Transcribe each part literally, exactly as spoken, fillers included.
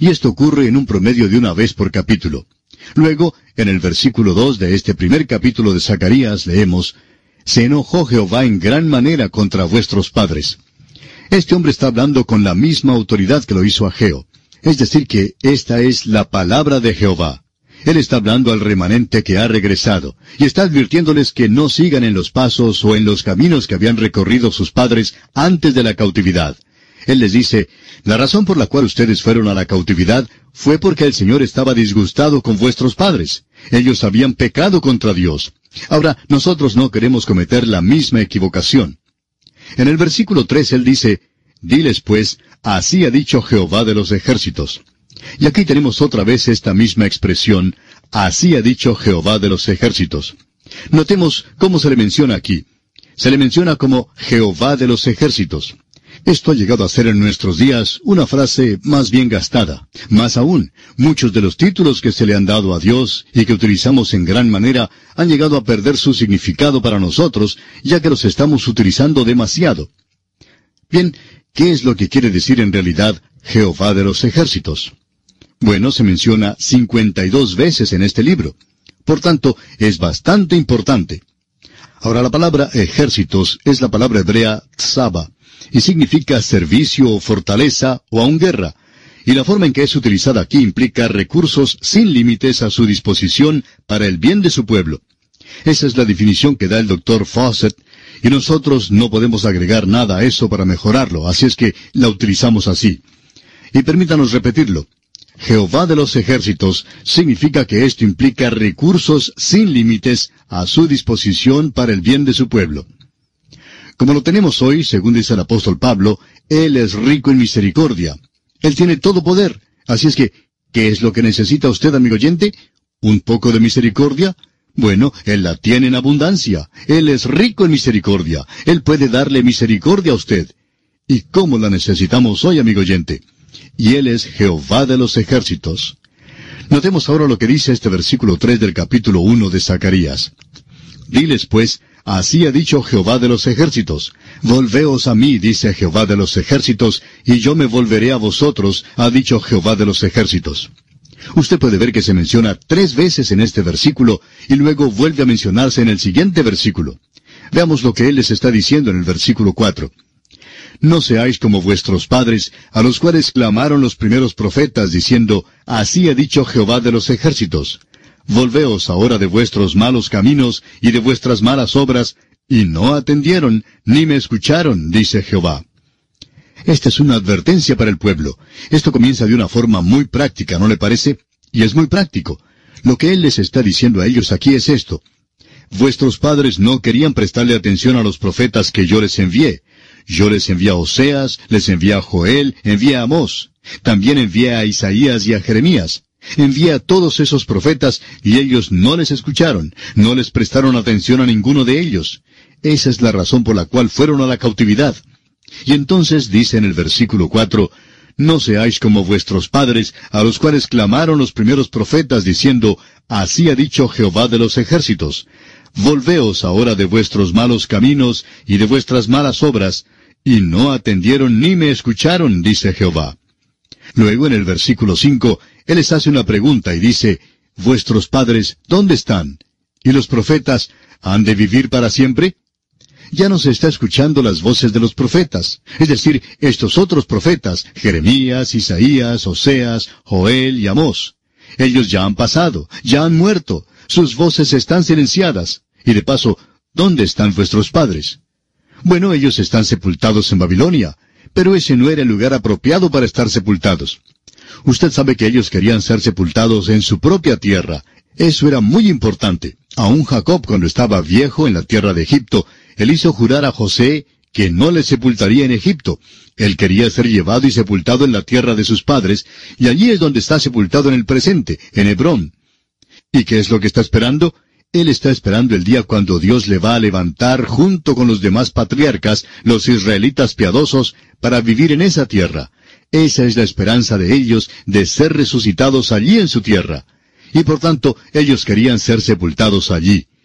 y esto ocurre en un promedio de una vez por capítulo. Luego, en el versículo dos de este primer capítulo de Zacarías, leemos, «Se enojó Jehová en gran manera contra vuestros padres». Este hombre está hablando con la misma autoridad que lo hizo Ageo. Es decir que esta es la palabra de Jehová. Él está hablando al remanente que ha regresado, y está advirtiéndoles que no sigan en los pasos o en los caminos que habían recorrido sus padres antes de la cautividad. Él les dice, la razón por la cual ustedes fueron a la cautividad fue porque el Señor estaba disgustado con vuestros padres. Ellos habían pecado contra Dios. Ahora, nosotros no queremos cometer la misma equivocación. En el versículo tres él dice, «Diles pues, así ha dicho Jehová de los ejércitos». Y aquí tenemos otra vez esta misma expresión, «Así ha dicho Jehová de los ejércitos». Notemos cómo se le menciona aquí. Se le menciona como Jehová de los ejércitos. Esto ha llegado a ser en nuestros días una frase más bien gastada. Más aún, muchos de los títulos que se le han dado a Dios y que utilizamos en gran manera han llegado a perder su significado para nosotros, ya que los estamos utilizando demasiado. Bien, ¿qué es lo que quiere decir en realidad Jehová de los ejércitos? Bueno, se menciona cincuenta y dos veces en este libro. Por tanto, es bastante importante. Ahora, la palabra ejércitos es la palabra hebrea tzaba, y significa servicio o fortaleza o aun guerra, y la forma en que es utilizada aquí implica recursos sin límites a su disposición para el bien de su pueblo. Esa es la definición que da el doctor Fawcett, y nosotros no podemos agregar nada a eso para mejorarlo, así es que la utilizamos así. Y permítanos repetirlo. Jehová de los ejércitos significa que esto implica recursos sin límites a su disposición para el bien de su pueblo. Como lo tenemos hoy, según dice el apóstol Pablo, Él es rico en misericordia. Él tiene todo poder. Así es que, ¿qué es lo que necesita usted, amigo oyente? ¿Un poco de misericordia? Bueno, Él la tiene en abundancia. Él es rico en misericordia. Él puede darle misericordia a usted. ¿Y cómo la necesitamos hoy, amigo oyente? Y Él es Jehová de los ejércitos. Notemos ahora lo que dice este versículo tres del capítulo uno de Zacarías. Diles pues, así ha dicho Jehová de los ejércitos. Volveos a mí, dice Jehová de los ejércitos, y yo me volveré a vosotros, ha dicho Jehová de los ejércitos. Usted puede ver que se menciona tres veces en este versículo, y luego vuelve a mencionarse en el siguiente versículo. Veamos lo que Él les está diciendo en el versículo cuatro. No seáis como vuestros padres, a los cuales clamaron los primeros profetas, diciendo, así ha dicho Jehová de los ejércitos. Volveos ahora de vuestros malos caminos y de vuestras malas obras, y no atendieron, ni me escucharon, dice Jehová. Esta es una advertencia para el pueblo. Esto comienza de una forma muy práctica, ¿no le parece? Y es muy práctico. Lo que Él les está diciendo a ellos aquí es esto. Vuestros padres no querían prestarle atención a los profetas que yo les envié. Yo les envié a Oseas, les envié a Joel, envié a Amós. También envié a Isaías y a Jeremías. Envié a todos esos profetas y ellos no les escucharon, no les prestaron atención a ninguno de ellos. Esa es la razón por la cual fueron a la cautividad. Y entonces dice en el versículo cuatro, no seáis como vuestros padres, a los cuales clamaron los primeros profetas, diciendo, así ha dicho Jehová de los ejércitos. Volveos ahora de vuestros malos caminos y de vuestras malas obras, y no atendieron ni me escucharon, dice Jehová. Luego en el versículo cinco, Él les hace una pregunta y dice, vuestros padres, ¿dónde están? ¿Y los profetas, han de vivir para siempre? Ya no se está escuchando las voces de los profetas, es decir, estos otros profetas, Jeremías, Isaías, Oseas, Joel y Amós. Ellos ya han pasado, ya han muerto, sus voces están silenciadas. Y de paso, ¿dónde están vuestros padres? Bueno, ellos están sepultados en Babilonia, pero ese no era el lugar apropiado para estar sepultados. Usted sabe que ellos querían ser sepultados en su propia tierra. Eso era muy importante. Aún Jacob, cuando estaba viejo en la tierra de Egipto, él hizo jurar a José que no le sepultaría en Egipto. Él quería ser llevado y sepultado en la tierra de sus padres, y allí es donde está sepultado en el presente, en Hebrón. ¿Y qué es lo que está esperando? Él está esperando el día cuando Dios le va a levantar junto con los demás patriarcas, los israelitas piadosos, para vivir en esa tierra. Esa es la esperanza de ellos, de ser resucitados allí en su tierra. Y por tanto, ellos querían ser sepultados allí.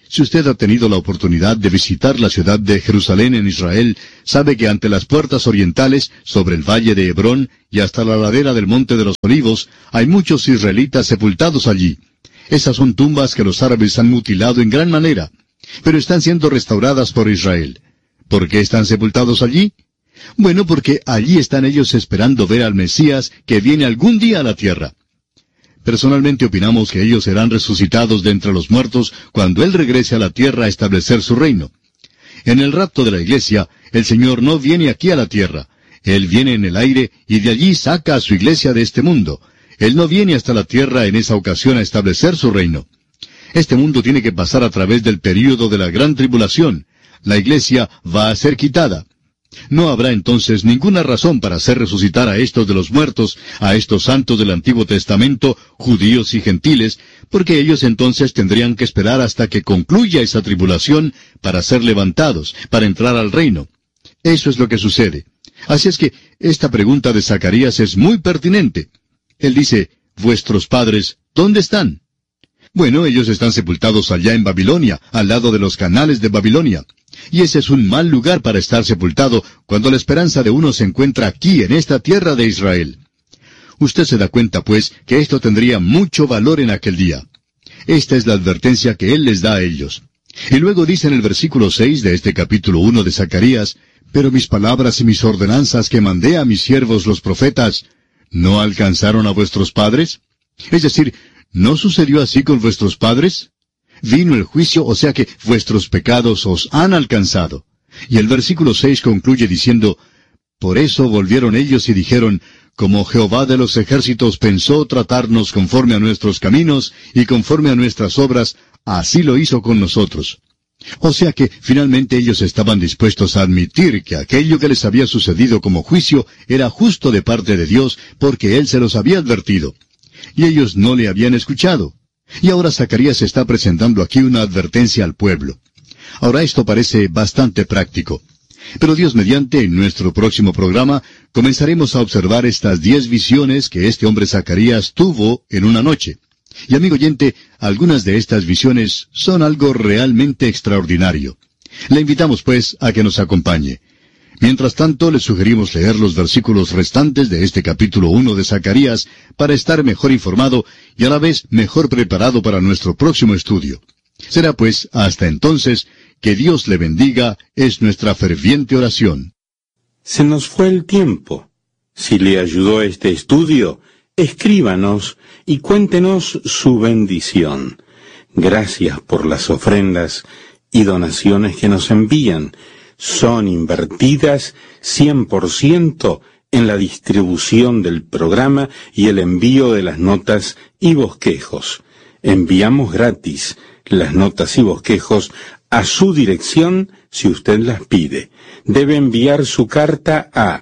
Si usted ha tenido la oportunidad de visitar la ciudad de Jerusalén en Israel, sabe que ante las puertas orientales, sobre el valle de Hebrón y hasta la ladera del Monte de los Olivos, hay muchos israelitas sepultados allí. Esas son tumbas que los árabes han mutilado en gran manera, pero están siendo restauradas por Israel. ¿Por qué están sepultados allí? Bueno, porque allí están ellos esperando ver al Mesías que viene algún día a la tierra. Personalmente opinamos que ellos serán resucitados de entre los muertos cuando Él regrese a la tierra a establecer su reino. En el rapto de la iglesia, el Señor no viene aquí a la tierra. Él viene en el aire y de allí saca a su iglesia de este mundo. Él no viene hasta la tierra en esa ocasión a establecer su reino. Este mundo tiene que pasar a través del período de la gran tribulación. La iglesia va a ser quitada. No habrá entonces ninguna razón para hacer resucitar a estos de los muertos, a estos santos del Antiguo Testamento, judíos y gentiles, porque ellos entonces tendrían que esperar hasta que concluya esa tribulación para ser levantados, para entrar al reino. Eso es lo que sucede. Así es que esta pregunta de Zacarías es muy pertinente. Él dice, «¿Vuestros padres dónde están?» Bueno, ellos están sepultados allá en Babilonia, al lado de los canales de Babilonia. Y ese es un mal lugar para estar sepultado cuando la esperanza de uno se encuentra aquí, en esta tierra de Israel. Usted se da cuenta, pues, que esto tendría mucho valor en aquel día. Esta es la advertencia que Él les da a ellos. Y luego dice en el versículo seis de este capítulo uno de Zacarías, «Pero mis palabras y mis ordenanzas que mandé a mis siervos los profetas, ¿no alcanzaron a vuestros padres?» Es decir, ¿no sucedió así con vuestros padres? Vino el juicio, o sea que vuestros pecados os han alcanzado. Y el versículo seis concluye diciendo, «Por eso volvieron ellos y dijeron, como Jehová de los ejércitos pensó tratarnos conforme a nuestros caminos y conforme a nuestras obras, así lo hizo con nosotros». O sea que finalmente ellos estaban dispuestos a admitir que aquello que les había sucedido como juicio era justo de parte de Dios, porque Él se los había advertido. Y ellos no le habían escuchado. Y ahora Zacarías está presentando aquí una advertencia al pueblo. Ahora esto parece bastante práctico. Pero Dios mediante, en nuestro próximo programa, comenzaremos a observar estas diez visiones que este hombre Zacarías tuvo en una noche. Y amigo oyente, algunas de estas visiones son algo realmente extraordinario. Le invitamos pues a que nos acompañe. Mientras tanto, le sugerimos leer los versículos restantes de este capítulo uno de Zacarías para estar mejor informado y a la vez mejor preparado para nuestro próximo estudio. Será pues hasta entonces que Dios le bendiga, es nuestra ferviente oración. Se nos fue el tiempo. Si le ayudó este estudio, escríbanos y cuéntenos su bendición. Gracias por las ofrendas y donaciones que nos envían. Son invertidas cien por ciento en la distribución del programa y el envío de las notas y bosquejos. Enviamos gratis las notas y bosquejos a su dirección si usted las pide. Debe enviar su carta a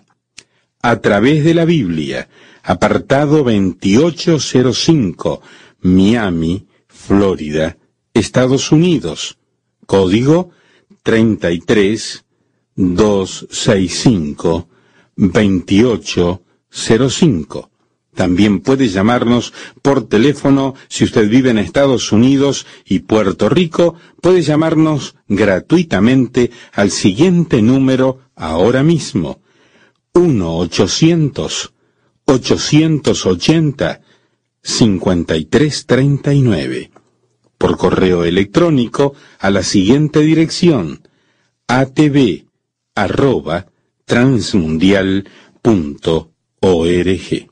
A través de la Biblia, apartado veintiocho cero cinco, Miami, Florida, Estados Unidos. Código treinta y tres doscientos sesenta y cinco, veintiocho cero cinco. También puede llamarnos por teléfono si usted vive en Estados Unidos y Puerto Rico. Puede llamarnos gratuitamente al siguiente número ahora mismo: uno ochocientos, ochocientos ochenta, cincuenta y tres treinta y nueve. Por correo electrónico a la siguiente dirección: atv arroba transmundial punto org.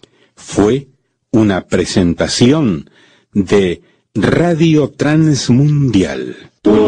Fue una presentación de Radio Transmundial.